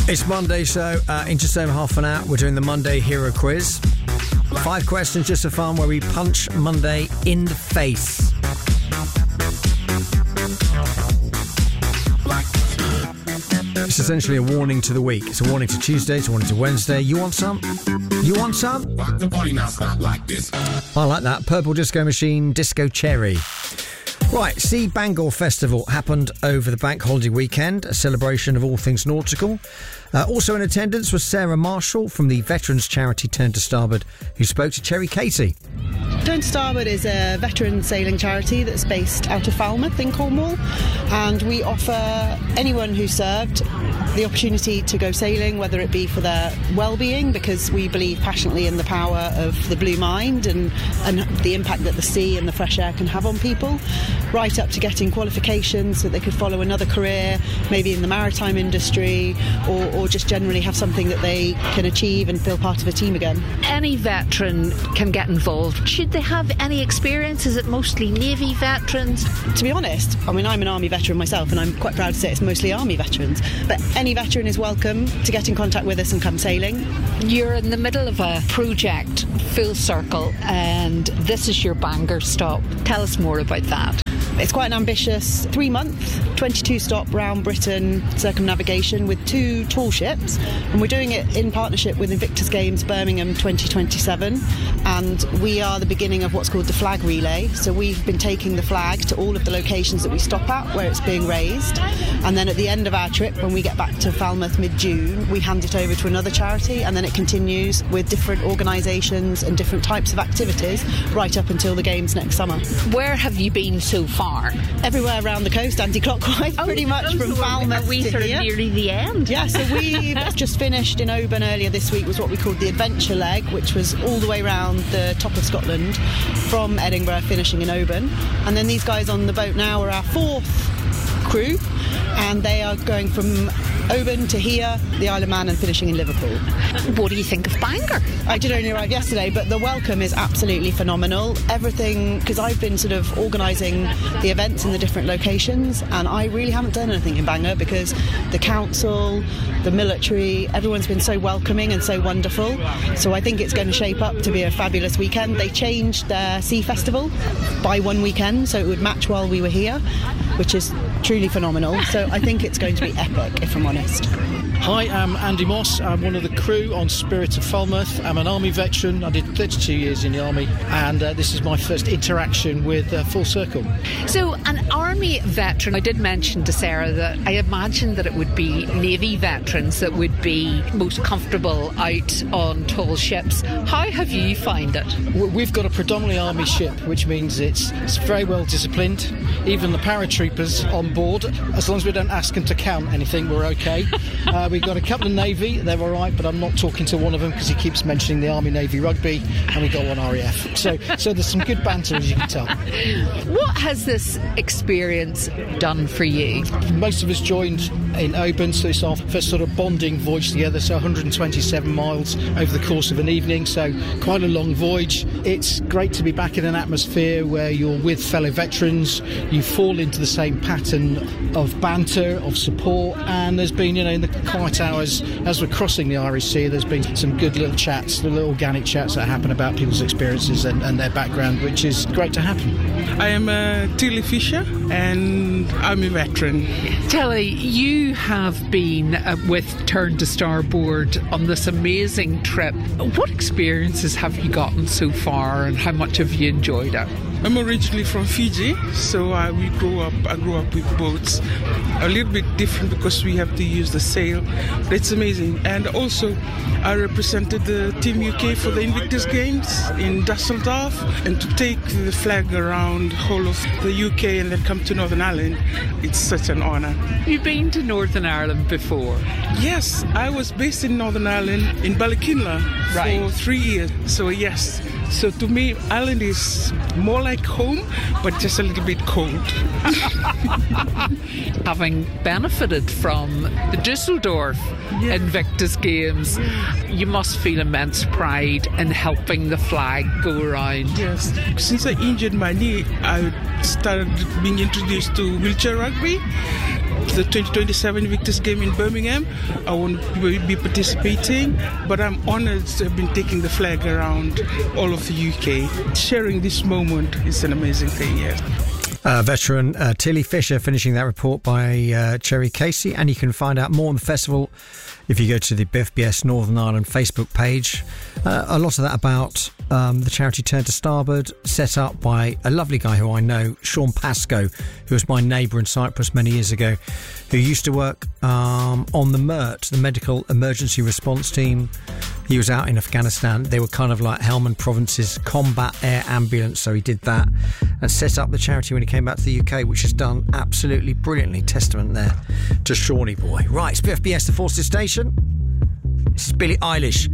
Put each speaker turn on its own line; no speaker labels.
It's Monday, so in just over half an hour, we're doing the Monday Hero Quiz. 5 questions just for fun, where we punch Monday in the face. It's essentially a warning to the week. It's a warning to Tuesday, it's a warning to Wednesday. You want some? You want some? I like that. Purple Disco Machine, Disco Cherry. Right, Sea Bangor Festival happened over the bank holiday weekend, a celebration of all things nautical. Also in attendance was Sarah Marshall from the veterans charity Turn to Starboard, who spoke to Cherry Katie.
Turn to Starboard is a veteran sailing charity that's based out of Falmouth in Cornwall, and we offer anyone who served the opportunity to go sailing, whether it be for their well-being, because we believe passionately in the power of the blue mind and the impact that the sea and the fresh air can have on people, right up to getting qualifications so they could follow another career, maybe in the maritime industry, or just generally have something that they can achieve and feel part of a team again.
Any veteran can get involved. Should they have any experience? Is it mostly Navy veterans?
To be honest, I mean, I'm an Army veteran myself, and I'm quite proud to say it's mostly Army veterans, but any veteran is welcome to get in contact with us and come sailing.
You're in the middle of a project, Full Circle, and this is your Bangor stop. Tell us more about that.
It's quite an ambitious 3-month, 22-stop round Britain circumnavigation with 2 tall ships, and we're doing it in partnership with Invictus Games Birmingham 2027, and we are the beginning of what's called the flag relay. So we've been taking the flag to all of the locations that we stop at where it's being raised, and then at the end of our trip, when we get back to Falmouth mid-June, we hand it over to another charity, and then it continues with different organisations and different types of activities right up until the games next summer.
Where have you been so far?
Everywhere around the coast, anti-clockwise, pretty much from Falmouth
to
sort of
here. Nearly the end.
Yeah, so we've just finished in Oban earlier this week, was what we called the adventure leg, which was all the way around the top of Scotland from Edinburgh, finishing in Oban. And then these guys on the boat now are our 4th crew, and they are going from Oban to here, the Isle of Man, and finishing in Liverpool.
What do you think of Bangor?
I did only arrive yesterday, but the welcome is absolutely phenomenal. Everything, because I've been sort of organising the events in the different locations, and I really haven't done anything in Bangor because the council, the military, everyone's been so welcoming and so wonderful. So I think it's going to shape up to be a fabulous weekend. They changed their sea festival by 1 weekend, so it would match while we were here, which is truly phenomenal. So I think it's going to be epic, if I'm honest.
Hi, I'm Andy Moss. I'm one of the crew on Spirit of Falmouth. I'm an Army veteran. I did 32 years in the Army, and this is my first interaction with Full Circle.
So, an Army veteran, I did mention to Sarah that I imagine that it would be Navy veterans that would be most comfortable out on tall ships. How have you found it?
We've got a predominantly Army ship, which means it's very well disciplined. Even the paratroopers on board, as long as we don't ask them to count anything, we're okay. We've got a couple of Navy, they're all right, but I'm not talking to one of them because he keeps mentioning the Army-Navy rugby, and we've got one RAF. So there's some good banter, as you can tell.
What has this experience done for you?
Most of us joined in Oban, so it's our first sort of bonding voyage together, so 127 miles over the course of an evening, so quite a long voyage. It's great to be back in an atmosphere where you're with fellow veterans, you fall into the same pattern of banter, of support, and there's been, in the quiet hours as we're crossing the Irish Sea, there's been some good little chats, the little organic chats that happen about people's experiences and their background, which is great to happen.
I am Tilly Fisher, and I'm a veteran.
Tilly, you have been with Turn to Starboard on this amazing trip. What experiences have you gotten so far, and how much have you enjoyed it?
I'm originally from Fiji, so I grew up with boats. A little bit different because we have to use the sail, but it's amazing. And also, I represented the Team UK for the Invictus Games in Dusseldorf, and to take the flag around the whole of the UK and then come to Northern Ireland, it's such an honour.
You've been to Northern Ireland before?
Yes, I was based in Northern Ireland, in Ballykinler, for 3 years. So yes. So to me, Ireland is more like home, but just a little bit cold.
Having benefited from the Dusseldorf Invictus Games, you must feel immense pride in helping the flag go around.
Yes. Since I injured my knee, I started being introduced to wheelchair rugby. the 2027 Victor's Game in Birmingham. I won't be participating, but I'm honoured to have been taking the flag around all of the UK. Sharing this moment is an amazing thing, yes.
Veteran Tilly Fisher finishing that report by Cherry Casey, and you can find out more on the festival if you go to the BFBS Northern Ireland Facebook page. A lot of that about the charity Turn to Starboard, set up by a lovely guy who I know, Sean Pascoe, who was my neighbour in Cyprus many years ago, who used to work on the MERT, the Medical Emergency Response Team. He was out in Afghanistan. They were kind of like Helmand Province's combat air ambulance, so he did that and set up the charity when he came back to the UK, which has done absolutely brilliantly. Testament there to Shawnee boy. Right, it's BFBS, the Forces Station. This is Billie Eilish